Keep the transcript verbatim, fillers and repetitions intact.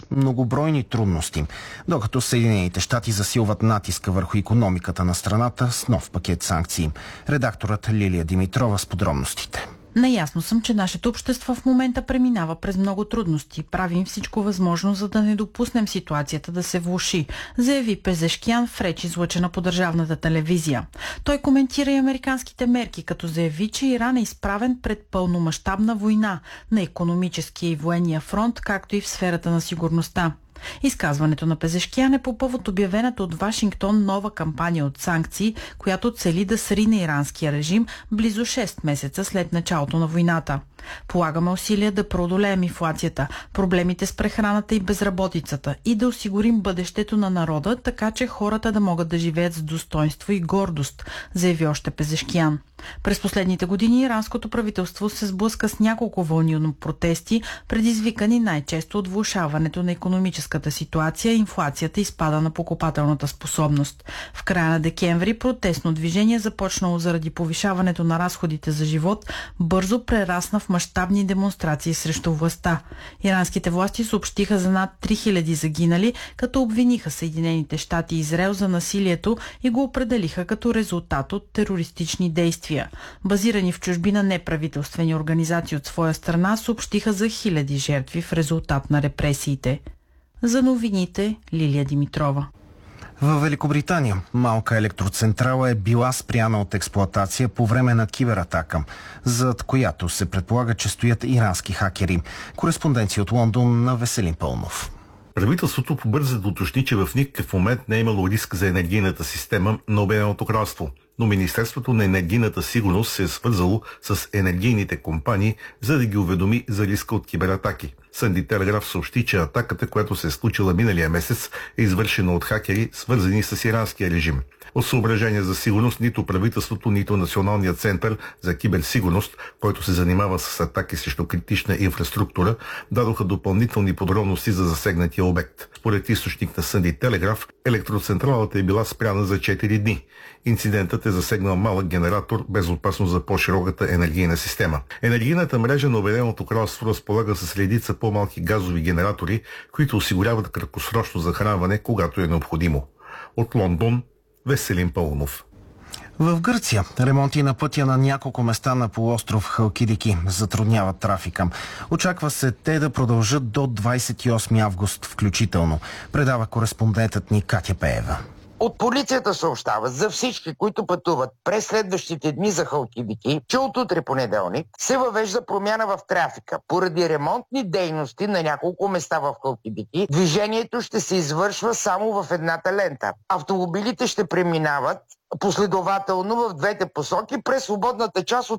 многобройни трудности, докато Съединените щати засилват натиска върху икономиката на страната с нов пакет санкции. Редакторът Лилия Димитрова с подробностите. Наясно съм, че нашето общество в момента преминава през много трудности. Правим всичко възможно, за да не допуснем ситуацията да се влоши, заяви Пезешкиан в реч, излъчена по държавната телевизия. Той коментира и американските мерки, като заяви, че Иран е изправен пред пълномащабна война на икономическия и военния фронт, както и в сферата на сигурността. Изказването на Пезешкиан е по повод обявената от Вашингтон нова кампания от санкции, която цели да срине иранския режим близо шест месеца след началото на войната. Полагаме усилия да преодолеем инфлацията, проблемите с прехраната и безработицата и да осигурим бъдещето на народа, така че хората да могат да живеят с достоинство и гордост, заяви още Пезешкиан. През последните години иранското правителство се сблъска с няколко вълни от протести, предизвикани най-често от влошаването на икономическата ситуация, инфлацията и спада на покупателната способност. В края на декември протестно движение, започнало заради повишаването на разходите за живот, бързо прерасна в мащабни демонстрации срещу властта. Иранските власти съобщиха за над три хиляди загинали, като обвиниха Съединените щати и Израел за насилието и го определиха като резултат от терористични действия. Базирани в чужбина неправителствени организации от своя страна съобщиха за хиляди жертви в резултат на репресиите. За новините Лилия Димитрова. В Великобритания малка електроцентрала е била спряна от експлоатация по време на кибератака, зад която се предполага, че стоят ирански хакери. Кореспонденция от Лондон на Веселин Пълнов. Правителството побърза да уточни, че в никакъв момент не е имало риск за енергийната система на Обединеното кралство, но Министерството на енергийната сигурност се е свързало с енергийните компании, за да ги уведоми за риска от кибератаки. Сънди Телеграф съобщи, че атаката, която се е случила миналия месец, е извършена от хакери, свързани с иранския режим. От съображения за сигурност нито правителството, нито Националният център за киберсигурност, който се занимава с атаки срещу критична инфраструктура, дадоха допълнителни подробности за засегнатия обект. Според източник на Сънди Телеграф, електроцентралата е била спряна за четири дни. Инцидентът е засегнал малък генератор без опасност за по-широката енергийна система. Енергийната мрежа на Обединеното кралство разполага с редица по-малки газови генератори, които осигуряват краткосрочно захранване, когато е необходимо. От Лондон, Веселин Пълнов. В Гърция ремонти на пътя на няколко места на полуостров Халкидики затрудняват трафика. Очаква се те да продължат до двадесет и осми август включително, предава кореспондентът ни Катя Пеева. От полицията съобщават за всички, които пътуват през следващите дни за Халкидики, че от утре понеделник се въвежда промяна в трафика. Поради ремонтни дейности на няколко места в Халкидики, движението ще се извършва само в едната лента. Автомобилите ще преминават последователно в двете посоки през свободната част от